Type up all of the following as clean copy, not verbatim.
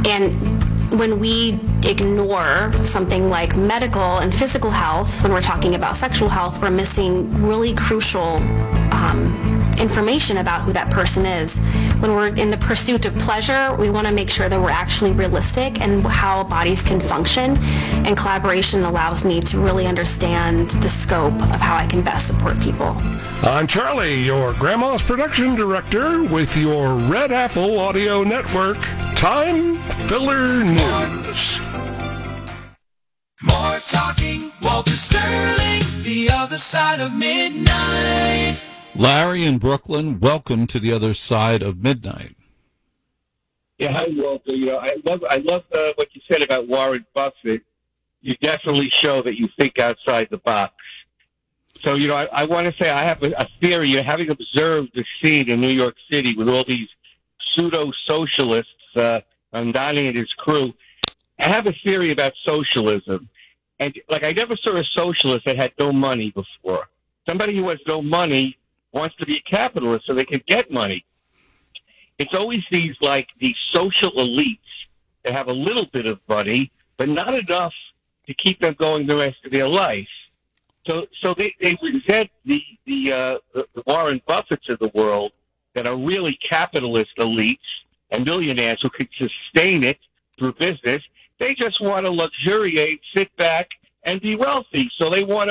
And when we ignore something like medical and physical health, when we're talking about sexual health, we're missing really crucial information about who that person is. When we're in the pursuit of pleasure, we want to make sure that we're actually realistic and how bodies can function. And collaboration allows me to really understand the scope of how I can best support people. I'm Charlie, your grandma's production director with your Red Apple Audio Network. Time Filler News. More talking, Walter Sterling, the other side of midnight. Larry in Brooklyn, welcome to the other side of midnight. Yeah, hi, Walter. I love what you said about Warren Buffett. You definitely show that you think outside the box. So, I want to say I have a theory. Having observed the scene in New York City with all these pseudo-socialists, Andani and his crew, I have a theory about socialism. And, I never saw a socialist that had no money before. Somebody who has no money wants to be a capitalist so they can get money. It's always these social elites that have a little bit of money, but not enough to keep them going the rest of their life. So they resent the Warren Buffetts of the world that are really capitalist elites and millionaires who can sustain it through business. They just want to luxuriate, sit back, and be wealthy. So they want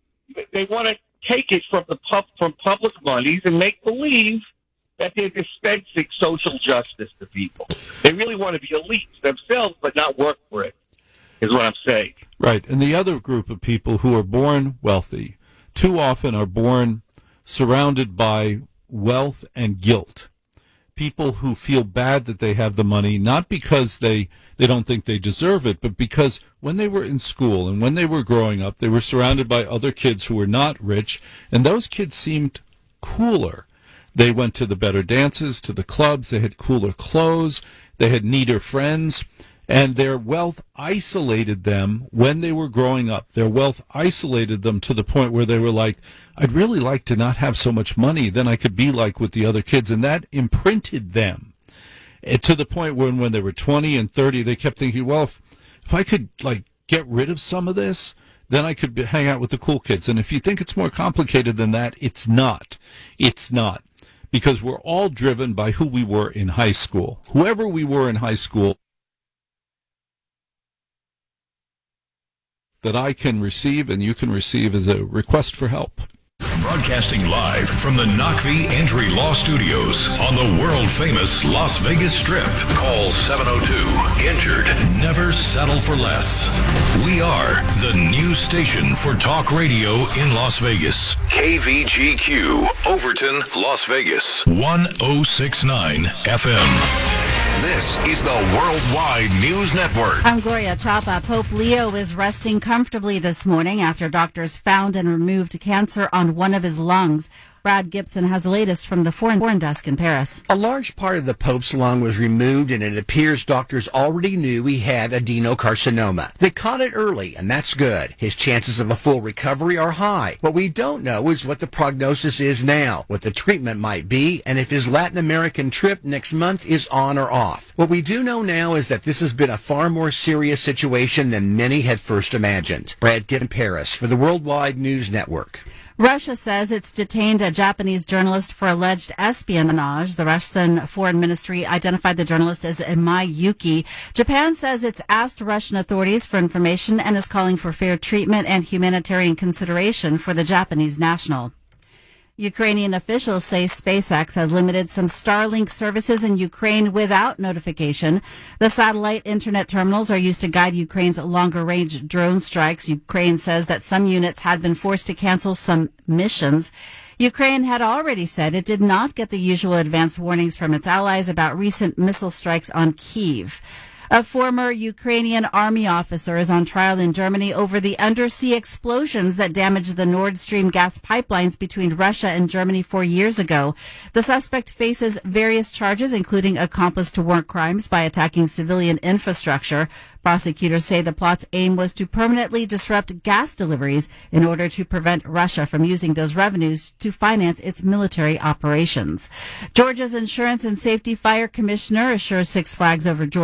to take it from public monies and make believe that they're dispensing social justice to people. They really want to be elites themselves, but not work for it, is what I'm saying. Right. And the other group of people who are born wealthy too often are born surrounded by wealth and guilt. People who feel bad that they have the money, not because they don't think they deserve it, but because when they were in school and when they were growing up, they were surrounded by other kids who were not rich, and those kids seemed cooler. They went to the better dances, to the clubs, they had cooler clothes, they had neater friends, and their wealth isolated them when they were growing up. Their wealth isolated them to the point where they were like, I'd really like to not have so much money, then I could be like with the other kids. And that imprinted them to the point where when they were 20 and 30, they kept thinking, well, if I could get rid of some of this, then I could hang out with the cool kids. And if you think it's more complicated than that, it's not. It's not. Because we're all driven by who we were in high school. Whoever we were in high school, that I can receive and you can receive as a request for help. Broadcasting live from the Nachvi Entry Law Studios on the world-famous Las Vegas Strip. Call 702-INJURED. Never settle for less. We are the new station for talk radio in Las Vegas. KVGQ, Overton, Las Vegas. 1069 FM. This is the Worldwide News Network. I'm Gloria Chapa. Pope Leo is resting comfortably this morning after doctors found and removed cancer on one of his lungs. Brad Gibson has the latest from the foreign desk in Paris. A large part of the Pope's lung was removed, and it appears doctors already knew he had adenocarcinoma. They caught it early, and that's good. His chances of a full recovery are high. What we don't know is what the prognosis is now, what the treatment might be, and if his Latin American trip next month is on or off. What we do know now is that this has been a far more serious situation than many had first imagined. Brad Gibson, Paris, for the Worldwide News Network. Russia says it's detained a Japanese journalist for alleged espionage. The Russian Foreign Ministry identified the journalist as Imai Yuki. Japan says it's asked Russian authorities for information and is calling for fair treatment and humanitarian consideration for the Japanese national. Ukrainian officials say SpaceX has limited some Starlink services in Ukraine without notification. The satellite internet terminals are used to guide Ukraine's longer-range drone strikes. Ukraine says that some units had been forced to cancel some missions. Ukraine had already said it did not get the usual advance warnings from its allies about recent missile strikes on Kyiv. A former Ukrainian army officer is on trial in Germany over the undersea explosions that damaged the Nord Stream gas pipelines between Russia and Germany 4 years ago. The suspect faces various charges, including accomplice to war crimes by attacking civilian infrastructure. Prosecutors say the plot's aim was to permanently disrupt gas deliveries in order to prevent Russia from using those revenues to finance its military operations. Georgia's Insurance and Safety Fire Commissioner assures Six Flags Over Georgia